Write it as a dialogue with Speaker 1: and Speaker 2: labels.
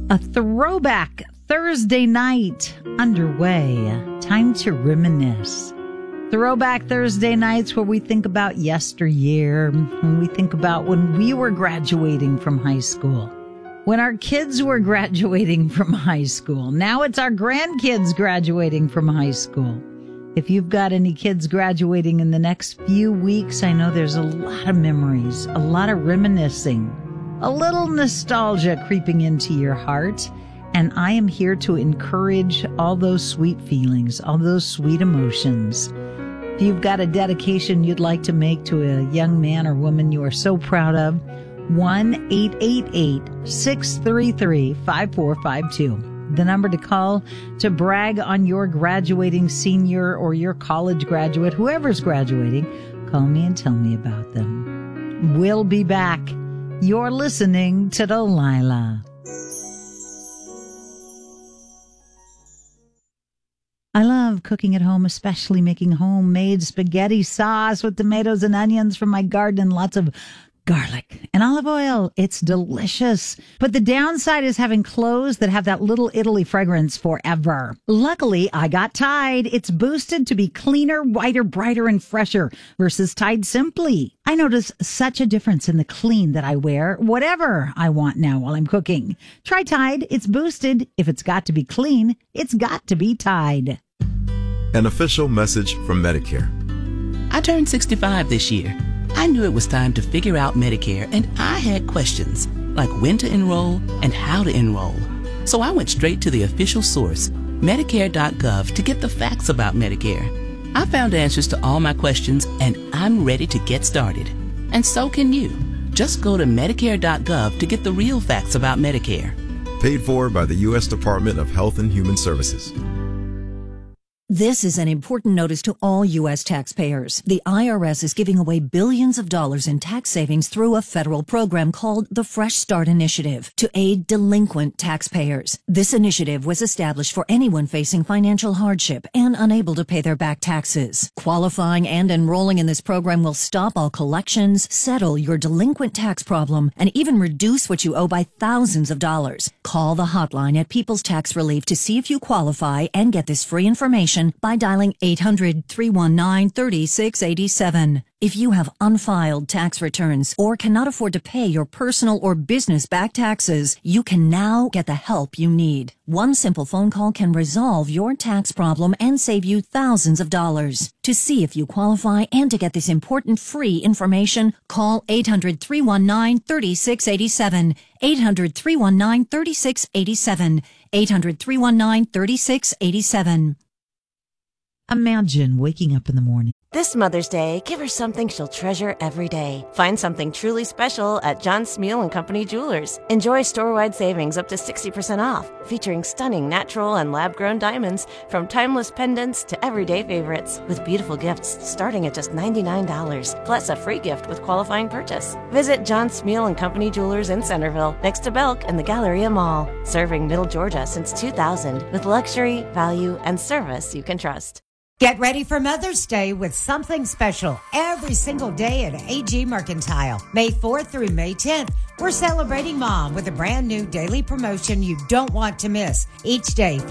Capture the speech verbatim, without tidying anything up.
Speaker 1: A throwback Thursday night underway. Time to reminisce. Throwback Thursday nights where we think about yesteryear, when we think about when we were graduating from high school, when our kids were graduating from high school. Now it's our grandkids graduating from high school. If you've got any kids graduating in the next few weeks, I know there's a lot of memories, a lot of reminiscing, a little nostalgia creeping into your heart. And I am here to encourage all those sweet feelings, all those sweet emotions. If you've got a dedication you'd like to make to a young man or woman you are so proud of, one eight eight eight, six three three, five four five two. The number to call to brag on your graduating senior or your college graduate, whoever's graduating. Call me and tell me about them. We'll be back. You're listening to Delilah. I love cooking at home, especially making homemade spaghetti sauce with tomatoes and onions from my garden and lots of garlic and olive oil. It's delicious. But the downside is having clothes that have that little Italy fragrance forever. Luckily, I got Tide. It's boosted to be cleaner, whiter, brighter, and fresher versus Tide Simply. I notice such a difference in the clean that I wear, whatever I want now while I'm cooking. Try Tide. It's boosted. If it's got to be clean, it's got to be Tide.
Speaker 2: An official message from Medicare.
Speaker 3: I turned sixty-five this year. I knew it was time to figure out Medicare, and I had questions, like when to enroll and how to enroll. So I went straight to the official source, Medicare dot gov, to get the facts about Medicare. I found answers to all my questions, and I'm ready to get started. And so can you. Just go to Medicare dot gov to get the real facts about Medicare.
Speaker 2: Paid for by the U S Department of Health and Human Services.
Speaker 4: This is an important notice to all U S taxpayers. The I R S is giving away billions of dollars in tax savings through a federal program called the Fresh Start Initiative to aid delinquent taxpayers. This initiative was established for anyone facing financial hardship and unable to pay their back taxes. Qualifying and enrolling in this program will stop all collections, settle your delinquent tax problem, and even reduce what you owe by thousands of dollars. Call the hotline at People's Tax Relief to see if you qualify and get this free information by dialing eight hundred, three one nine, three six eight seven. If you have unfiled tax returns or cannot afford to pay your personal or business back taxes, you can now get the help you need. One simple phone call can resolve your tax problem and save you thousands of dollars. To see if you qualify and to get this important free information, call eight hundred, three one nine, three six eight seven. eight hundred, three one nine, three six eight seven. eight hundred, three one nine, three six eight seven.
Speaker 1: Imagine waking up in the morning.
Speaker 5: This Mother's Day, give her something she'll treasure every day. Find something truly special at John Smeal and Company Jewelers. Enjoy store-wide savings up to sixty percent off, featuring stunning natural and lab-grown diamonds from timeless pendants to everyday favorites, with beautiful gifts starting at just ninety-nine dollars, plus a free gift with qualifying purchase. Visit John Smeal and Company Jewelers in Centerville, next to Belk and the Galleria Mall. Serving Middle Georgia since two thousand, with luxury, value, and service you can trust.
Speaker 6: Get ready for Mother's Day with something special every single day at A G Mercantile. May fourth through May tenth, we're celebrating Mom with a brand new daily promotion you don't want to miss. Each day